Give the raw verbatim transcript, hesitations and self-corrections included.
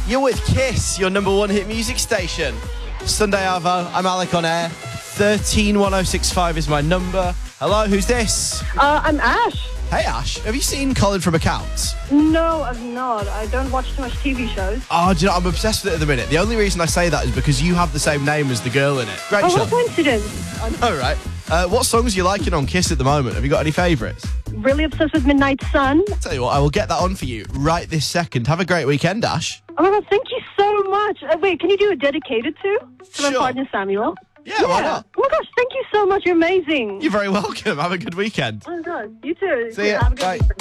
You're with Kiss, your number one hit music station. Sunday Arvo, I'm Alec on air. thirteen one oh six five is my number. Hello, who's this? Uh, I'm Ash. Hey Ash, have you seen Colin from Accounts? No, I've not. I don't watch too much T V shows. Oh, do you know, I'm obsessed with it at the minute. The only reason I say that is because you have the same name as the girl in it. Great Oh, show. what coincidence. I know, right? Uh, what songs are you liking on Kiss at the moment? Have you got any favourites? Really obsessed with Midnight Sun. Tell you what, I will get that on for you right this second. Have a great weekend, Ash. Oh my God, thank you so much. Uh, wait, can you do a dedicated to? To my Sure. partner, Samuel. Yeah, why not? Oh my gosh, thank you so much. You're amazing. You're very welcome. Have a good weekend. Oh my God, you too. See ya. Have a good Bye. weekend.